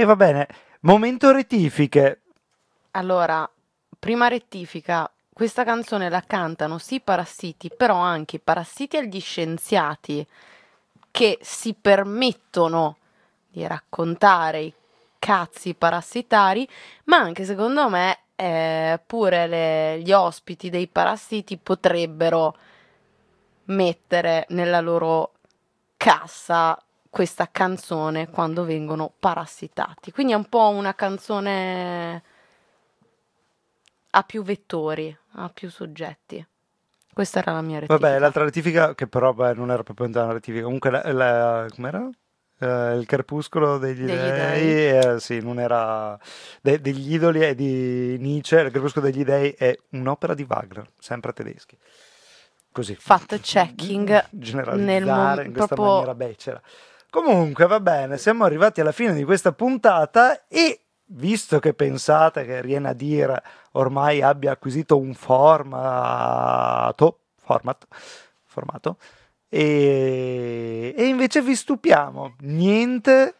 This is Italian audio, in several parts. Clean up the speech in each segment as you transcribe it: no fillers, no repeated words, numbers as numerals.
E va bene, momento rettifiche. Allora, prima rettifica, questa canzone la cantano sì i parassiti, però anche i parassiti agli scienziati che si permettono di raccontare i cazzi parassitari, ma anche secondo me pure gli ospiti dei parassiti potrebbero mettere nella loro cassa questa canzone quando vengono parassitati. Quindi è un po' una canzone a più vettori, a più soggetti. Questa era la mia Vabbè, rettifica. l'altra rettifica, che però beh, non era proprio una rettifica, comunque com'era? Il crepuscolo degli Degli dei. dei, sì, non era degli idoli e di Nietzsche, il crepuscolo degli dei è un'opera di Wagner, sempre tedeschi. Così, Fact checking generalizzare in questa proprio. maniera becera. Comunque, va bene, siamo arrivati alla fine di questa puntata e visto che pensate che Riena Dir ormai abbia acquisito un formato, e invece vi stupiamo. Niente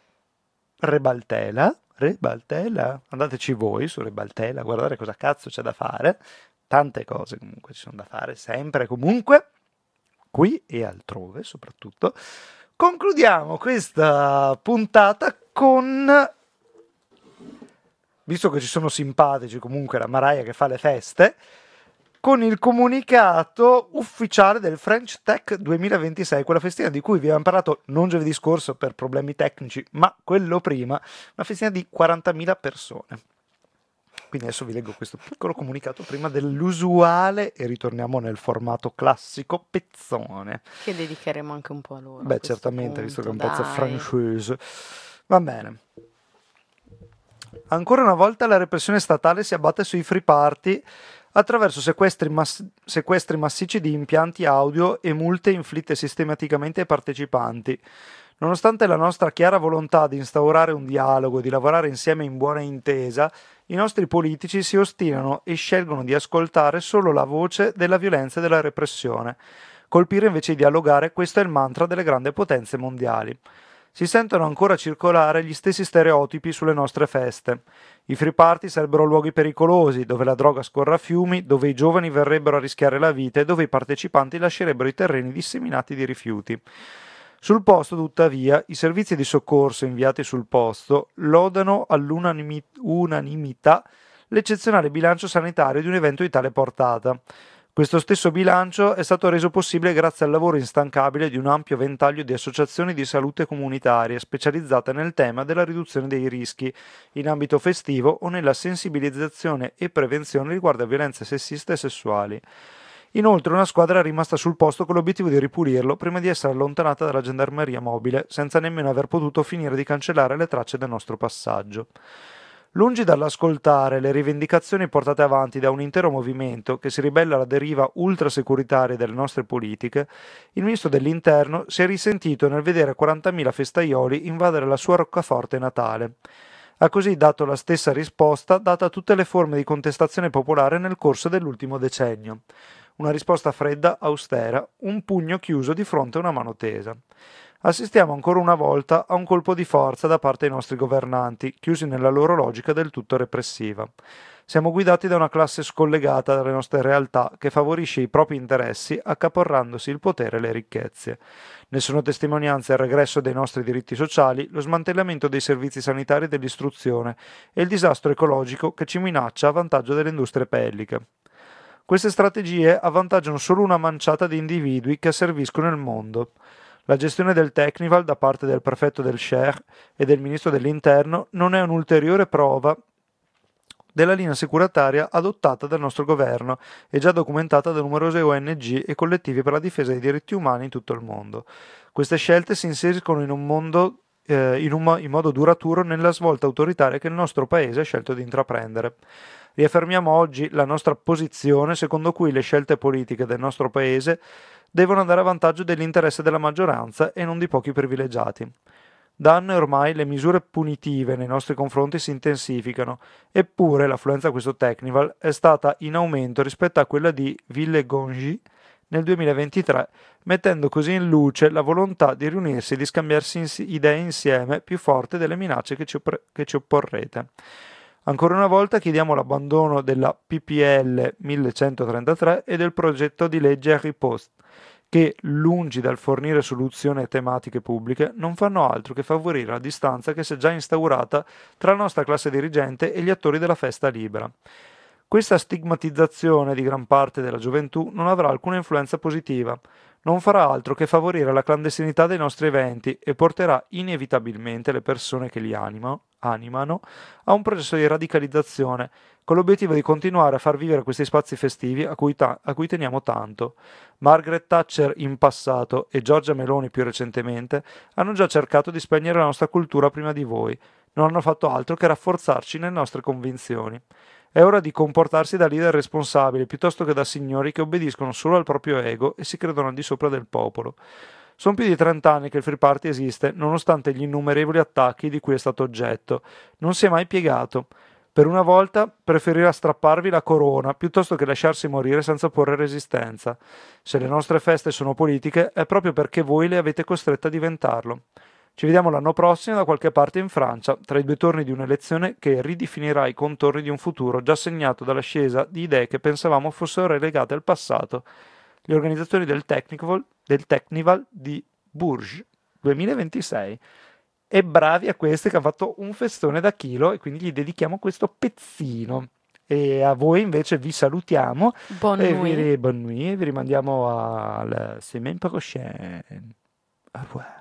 Rebaltela, andateci voi su Rebaltela, guardate cosa cazzo c'è da fare. Tante cose comunque ci sono da fare, sempre e comunque, qui e altrove soprattutto. Concludiamo questa puntata con, visto che ci sono simpatici comunque la Mariah che fa le feste, con il comunicato ufficiale del French Tech 2026, quella festina di cui vi abbiamo parlato non giovedì scorso per problemi tecnici, ma quello prima, una festina di 40.000 persone. Quindi adesso vi leggo questo piccolo comunicato prima dell'usuale e ritorniamo nel formato classico pezzone. Che dedicheremo anche un po' a loro a Beh, questo certamente, visto che è punto, un pezzo dai. francese. Va bene. Ancora una volta la repressione statale si abbatte sui free party attraverso sequestri massicci di impianti audio e multe inflitte sistematicamente ai partecipanti. Nonostante la nostra chiara volontà di instaurare un dialogo e di lavorare insieme in buona intesa, i nostri politici si ostinano e scelgono di ascoltare solo la voce della violenza e della repressione. Colpire invece di dialogare, questo è il mantra delle grandi potenze mondiali. Si sentono ancora circolare gli stessi stereotipi sulle nostre feste. I free party sarebbero luoghi pericolosi, dove la droga scorre a fiumi, dove i giovani verrebbero a rischiare la vita e dove i partecipanti lascerebbero i terreni disseminati di rifiuti. Sul posto, tuttavia, i servizi di soccorso inviati sul posto lodano all'unanimità l'eccezionale bilancio sanitario di un evento di tale portata. Questo stesso bilancio è stato reso possibile grazie al lavoro instancabile di un ampio ventaglio di associazioni di salute comunitarie specializzate nel tema della riduzione dei rischi in ambito festivo o nella sensibilizzazione e prevenzione riguardo a violenze sessiste e sessuali. Inoltre una squadra è rimasta sul posto con l'obiettivo di ripulirlo prima di essere allontanata dalla gendarmeria mobile, senza nemmeno aver potuto finire di cancellare le tracce del nostro passaggio. Lungi dall'ascoltare le rivendicazioni portate avanti da un intero movimento che si ribella alla deriva ultrasecuritaria delle nostre politiche, il ministro dell'Interno si è risentito nel vedere 40.000 festaioli invadere la sua roccaforte natale. Ha così dato la stessa risposta data a tutte le forme di contestazione popolare nel corso dell'ultimo decennio. Una risposta fredda, austera, un pugno chiuso di fronte a una mano tesa. Assistiamo ancora una volta a un colpo di forza da parte dei nostri governanti, chiusi nella loro logica del tutto repressiva. Siamo guidati da una classe scollegata dalle nostre realtà che favorisce i propri interessi accaparrandosi il potere e le ricchezze. Ne sono testimonianza il regresso dei nostri diritti sociali, lo smantellamento dei servizi sanitari e dell'istruzione e il disastro ecologico che ci minaccia a vantaggio delle industrie belliche. Queste strategie avvantaggiano solo una manciata di individui che asserviscono il mondo. La gestione del Technival da parte del prefetto del Sher e del ministro dell'Interno non è un'ulteriore prova della linea securitaria adottata dal nostro governo e già documentata da numerose ONG e collettivi per la difesa dei diritti umani in tutto il mondo. Queste scelte si inseriscono in modo duraturo nella svolta autoritaria che il nostro paese ha scelto di intraprendere. Riaffermiamo oggi la nostra posizione secondo cui le scelte politiche del nostro paese devono andare a vantaggio dell'interesse della maggioranza e non di pochi privilegiati. Da anni ormai le misure punitive nei nostri confronti si intensificano, eppure l'affluenza a questo Technival è stata in aumento rispetto a quella di Ville-Gongy nel 2023, mettendo così in luce la volontà di riunirsi e di scambiarsi idee insieme più forte delle minacce che ci opporrete. Ancora una volta chiediamo l'abbandono della PPL 1133 e del progetto di legge Riposte, che, lungi dal fornire soluzioni a tematiche pubbliche, non fanno altro che favorire la distanza che si è già instaurata tra la nostra classe dirigente e gli attori della festa libera. Questa stigmatizzazione di gran parte della gioventù non avrà alcuna influenza positiva, non farà altro che favorire la clandestinità dei nostri eventi e porterà inevitabilmente le persone che li animano a un processo di radicalizzazione, con l'obiettivo di continuare a far vivere questi spazi festivi a cui teniamo tanto. Margaret Thatcher in passato e Giorgia Meloni più recentemente hanno già cercato di spegnere la nostra cultura prima di voi, non hanno fatto altro che rafforzarci nelle nostre convinzioni. È ora di comportarsi da leader responsabili piuttosto che da signori che obbediscono solo al proprio ego e si credono al di sopra del popolo. Sono più di 30 anni che il Free Party esiste, nonostante gli innumerevoli attacchi di cui è stato oggetto. Non si è mai piegato. Per una volta preferirà strapparvi la corona piuttosto che lasciarsi morire senza porre resistenza. Se le nostre feste sono politiche, è proprio perché voi le avete costrette a diventarlo. Ci vediamo l'anno prossimo da qualche parte in Francia, tra i 2 turni di un'elezione che ridefinirà i contorni di un futuro già segnato dall'ascesa di idee che pensavamo fossero relegate al passato. Gli organizzatori del Technival di Bourges 2026. E bravi a questi che hanno fatto un festone da chilo e quindi gli dedichiamo questo pezzino. E a voi invece vi salutiamo Bonne nuit. bonne nuit, e vi rimandiamo alla semaine prochaine. Au revoir.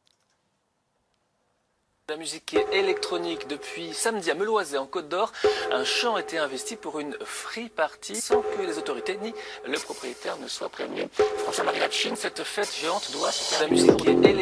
La musique électronique depuis samedi à Meloisey en Côte d'Or. Un champ était investi pour une free party sans que les autorités ni le propriétaire ne soient prévenus. François Mariachine, cette fête géante doit se faire. La musique électronique.